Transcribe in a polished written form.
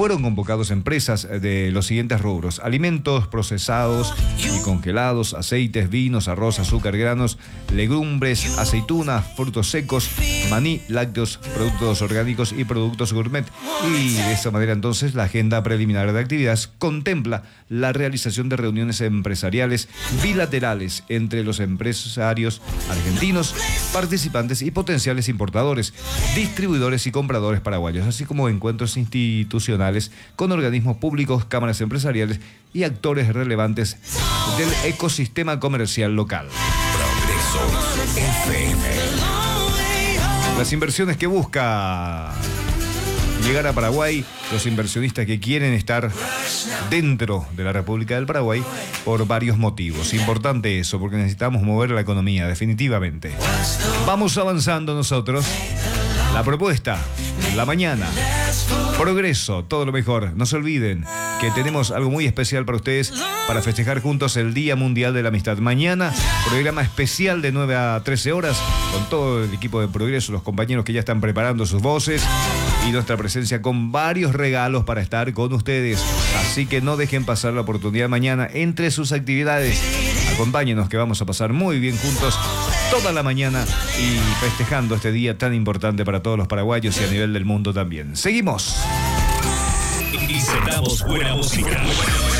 fueron convocados empresas de los siguientes rubros: alimentos procesados y congelados, aceites, vinos, arroz, azúcar, granos, legumbres, aceitunas, frutos secos, maní, lácteos, productos orgánicos y productos gourmet. Y de esta manera entonces la agenda preliminar de actividades contempla la realización de reuniones empresariales bilaterales entre los empresarios argentinos, participantes y potenciales importadores, distribuidores y compradores paraguayos, así como encuentros institucionales con organismos públicos, cámaras empresariales y actores relevantes del ecosistema comercial local. Progreso FM. Las inversiones que busca llegar a Paraguay, los inversionistas que quieren estar dentro de la República del Paraguay por varios motivos. Importante eso, porque necesitamos mover la economía, definitivamente. Vamos avanzando nosotros. La propuesta, la mañana, progreso, todo lo mejor. No se olviden que tenemos algo muy especial para ustedes para festejar juntos el Día Mundial de la Amistad. Mañana, programa especial de 9 a 13 horas con todo el equipo de Progreso, los compañeros que ya están preparando sus voces y nuestra presencia con varios regalos para estar con ustedes. Así que no dejen pasar la oportunidad mañana entre sus actividades. Acompáñenos que vamos a pasar muy bien juntos toda la mañana y festejando este día tan importante para todos los paraguayos y a nivel del mundo también. Seguimos. Insertamos buena música.